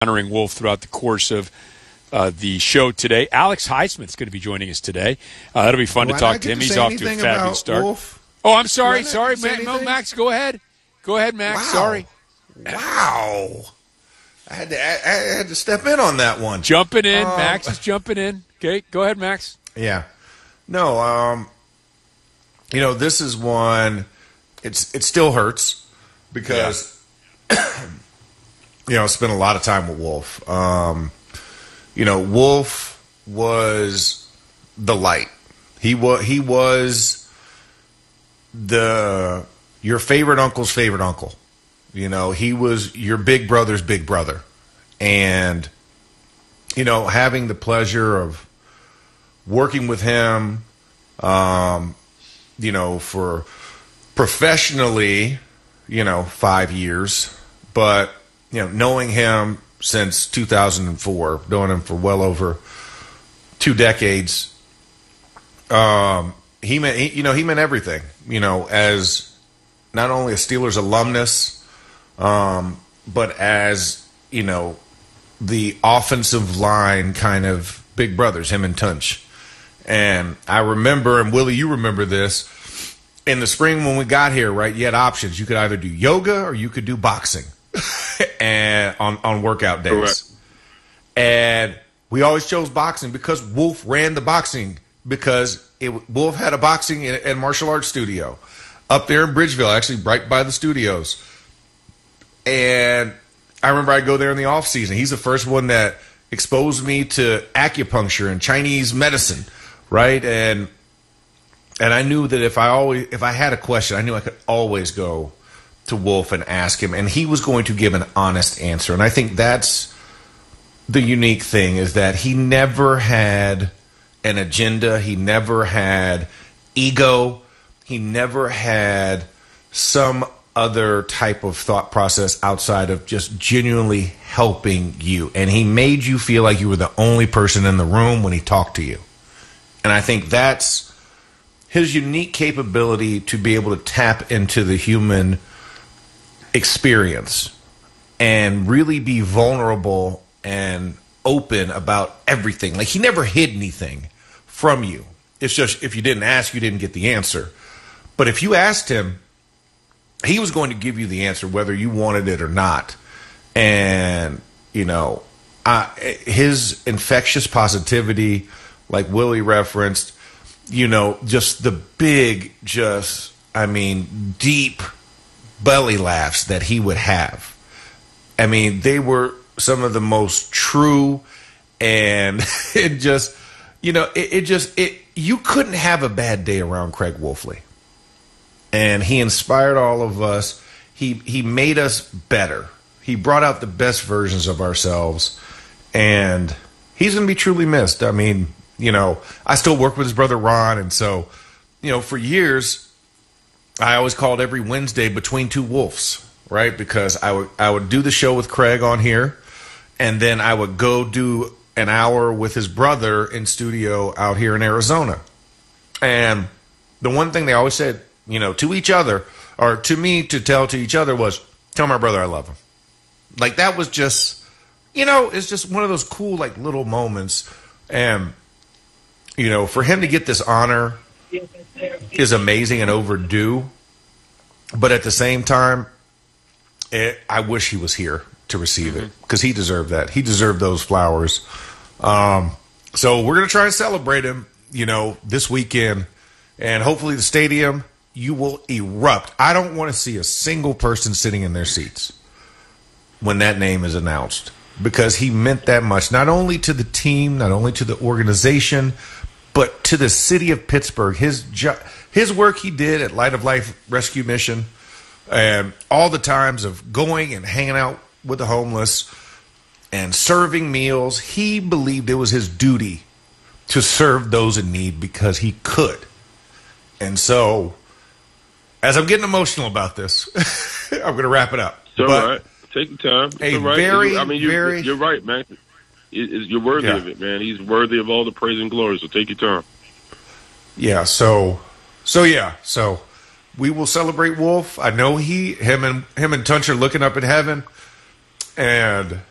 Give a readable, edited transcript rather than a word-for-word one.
honoring Wolf throughout the course of the show today. Alex Highsmith's going to be joining us today. That'll be fun to talk to him. He's off to a fabulous start. Wolf? Oh, I'm sorry. Sorry, Max. Go ahead. Go ahead, Max. Wow. Sorry. Wow. I had to step in on that one. Jumping in. Max is jumping in. Okay, go ahead, Max. Yeah. No, this is one, it still hurts because, I spent a lot of time with Wolf. Wolf was the light. He was your favorite uncle's favorite uncle. He was your big brother's big brother. And, having the pleasure of working with him, for professionally, 5 years, but, knowing him since 2004, knowing him for well over 2 decades, he meant everything, as not only a Steelers alumnus, but as, the offensive line kind of big brothers, him and Tunch. And I remember, and Willie, you remember this, in the spring when we got here, right, you had options. You could either do yoga or you could do boxing and on workout days. Correct. And we always chose boxing because Wolf ran the boxing, because Wolf had a boxing and martial arts studio up there in Bridgeville, actually right by the studios. And I remember I'd go there in the off season. He's the first one that exposed me to acupuncture and Chinese medicine, right? And I knew that if I had a question, I knew I could always go to Wolf and ask him, and he was going to give an honest answer. And I think that's the unique thing, is that he never had an agenda. He never had ego. He never had some other type of thought process outside of just genuinely helping you. And he made you feel like you were the only person in the room when he talked to you. And I think that's his unique capability, to be able to tap into the human experience and really be vulnerable and open about everything. Like, he never hid anything from you. It's just, if you didn't ask, you didn't get the answer. But if you asked him, he was going to give you the answer whether you wanted it or not. And, his infectious positivity, like Willie referenced, just the big, deep belly laughs that he would have. I mean, they were some of the most true, and you couldn't have a bad day around Craig Wolfley. And he inspired all of us. He made us better. He brought out the best versions of ourselves. And he's going to be truly missed. I mean, I still work with his brother Ron. And so, for years, I always called every Wednesday Between Two Wolves, right? Because I would do the show with Craig on here, and then I would go do an hour with his brother in studio out here in Arizona. And the one thing they always said, to each other, or to me to tell to each other, was, tell my brother I love him. Like, that was just, it's just one of those cool, like, little moments. And, for him to get this honor is amazing and overdue. But at the same time, I wish he was here to receive it, because he deserved that. He deserved those flowers. So we're going to try and celebrate him, this weekend. And hopefully the stadium, you will erupt. I don't want to see a single person sitting in their seats when that name is announced, because he meant that much, not only to the team, not only to the organization, but to the city of Pittsburgh. His work he did at Light of Life Rescue Mission, and all the times of going and hanging out with the homeless and serving meals, he believed it was his duty to serve those in need because he could. And so, as I'm getting emotional about this, I'm going to wrap it up. It's all right. Take your time. It's all right. You're right, man. You're worthy of it, man. He's worthy of all the praise and glory, so take your time. Yeah, so we will celebrate Wolf. I know him and Tunch are looking up in heaven, and